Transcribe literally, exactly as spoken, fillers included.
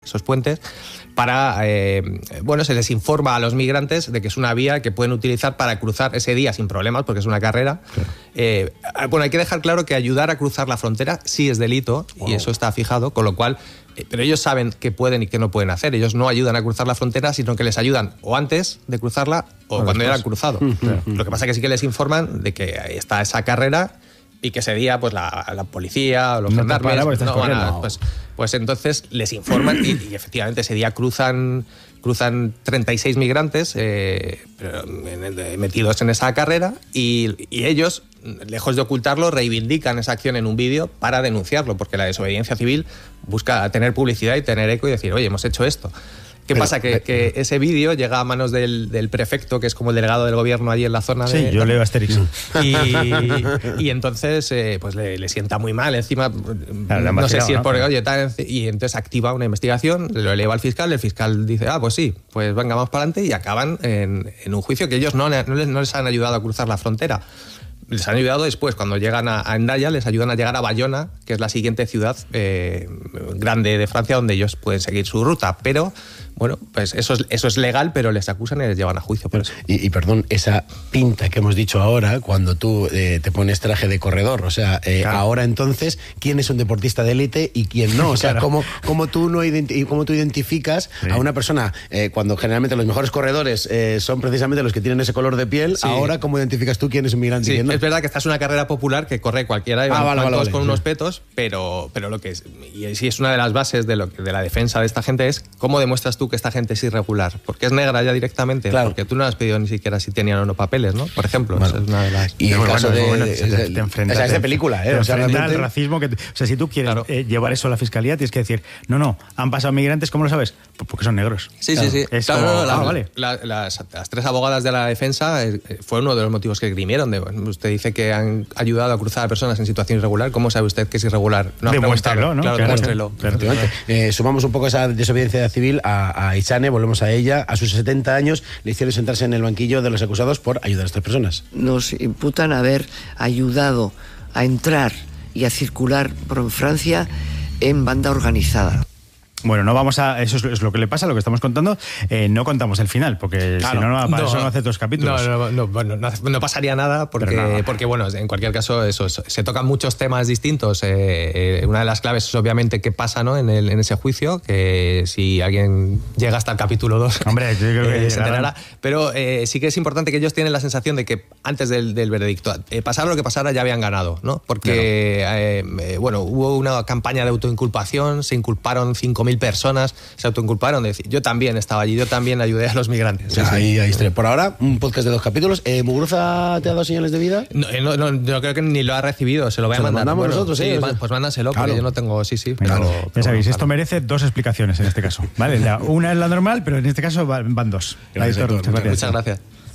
esos puentes, para, eh, bueno, se les informa a los migrantes de que es una vía que pueden utilizar para cruzar ese día sin problemas, porque es una carrera. Claro. Eh, bueno, hay que dejar claro que ayudar a cruzar la frontera sí es delito, wow. y eso está fijado, con lo cual, eh, pero ellos saben qué pueden y qué no pueden hacer. Ellos no ayudan a cruzar la frontera, sino que les ayudan o antes de cruzarla o, o cuando ya han cruzado. Claro. Lo que pasa es que sí que les informan de que está esa carrera y que ese día pues la, la policía o los no gendarmes no van a, pues, pues entonces les informan y, y efectivamente ese día cruzan cruzan treinta y seis migrantes eh, metidos en esa carrera y, y ellos, lejos de ocultarlo, reivindican esa acción en un vídeo para denunciarlo, porque la desobediencia civil busca tener publicidad y tener eco y decir, oye, hemos hecho esto. ¿Qué pero, pasa? Que, que ese vídeo llega a manos del, del prefecto, que es como el delegado del gobierno allí en la zona. Sí, de, yo leo Asterix. Y, y entonces eh, pues le, le sienta muy mal. Encima, claro, no sé si es por... ¿no? Oye, tal, y entonces activa una investigación, lo eleva al fiscal, el fiscal dice, ah, pues sí, pues venga, vamos para adelante, y acaban en, en un juicio que ellos no, no, les, no les han ayudado a cruzar la frontera. Les han ayudado después, cuando llegan a, a Hendaya, les ayudan a llegar a Bayona, que es la siguiente ciudad eh, grande de Francia, donde ellos pueden seguir su ruta. Pero, bueno, pues eso es, eso es legal, pero les acusan y les llevan a juicio por eso. Y, y perdón, esa pinta que hemos dicho ahora, cuando tú eh, te pones traje de corredor, o sea, eh, claro. ahora entonces, ¿quién es un deportista de élite y quién no? O sea, claro. ¿cómo, cómo, tú no identi- cómo tú identificas sí. a una persona, eh, cuando generalmente los mejores corredores eh, son precisamente los que tienen ese color de piel, sí. ahora cómo identificas tú quién es un migrante sí. y quién no? Es verdad que esta es una carrera popular que corre cualquiera y van, ah, vale, van vale, todos vale, con sí. unos petos, pero, pero lo que es, y sí es una de las bases de, lo, de la defensa de esta gente es cómo demuestras tú que esta gente es irregular, porque es negra ya directamente, claro. porque tú no has pedido ni siquiera si tenían o no papeles, ¿no? Por ejemplo, bueno, esa es una de las... Y en el caso de... Bueno, te, te, te enfrentas, esa es de película, ¿eh? Te o sea, enfrentas realmente... al racismo que... O sea, si tú quieres claro. eh, llevar eso a la fiscalía, tienes que decir, no, no, han pasado migrantes, ¿cómo lo sabes? Pues porque son negros. Sí, claro. sí, sí. Es claro, como, no, no, la, ah, vale. la, las, las tres abogadas de la defensa eh, fue uno de los motivos que grimieron. De, bueno, usted dice que han ayudado a cruzar a personas en situación irregular. ¿Cómo sabe usted que es irregular? No, demuéstralo, ¿no? Claro, claro, demuéstrelo. Claro, claro. Eh, sumamos un poco esa desobediencia civil a, a Isane, volvemos a ella. A sus setenta años le hicieron sentarse en el banquillo de los acusados por ayudar a estas personas. Nos imputan haber ayudado a entrar y a circular por Francia en banda organizada. Bueno, no vamos a... Eso es, es lo que le pasa, lo que estamos contando. Eh, no contamos el final, porque claro, si no, no, no, eso no hace dos capítulos. No, no, no, bueno, no, no pasaría nada, porque, nada. porque bueno, en cualquier caso, eso, se tocan muchos temas distintos. Eh, eh, una de las claves es obviamente qué pasa, ¿no? en, el, en ese juicio, que si alguien llega hasta el capítulo dos, hombre, yo creo que eh, se enterará. Pero eh, sí que es importante que ellos tienen la sensación de que antes del, del veredicto, eh, pasara lo que pasara, ya habían ganado, ¿no? Porque, claro. eh, eh, bueno, hubo una campaña de autoinculpación, se inculparon cinco mil personas, se autoinculparon de decir, yo también estaba allí, yo también ayudé a los migrantes. Sí, sí. Ahí, ahí está. Por ahora, un podcast de dos capítulos. Eh, ¿Muguruza te ha dado señales de vida? No, no, no, yo creo que ni lo ha recibido, se lo voy a mandar. Lo mandamos bueno, nosotros, sí, ¿eh? Pues mándaselo, claro. Porque yo no tengo, sí, sí. Pero, pero, ya pero, sabéis, claro. esto merece dos explicaciones en este caso, ¿vale? La, una es la normal, pero en este caso van dos. Gracias, Aitor, muchas gracias.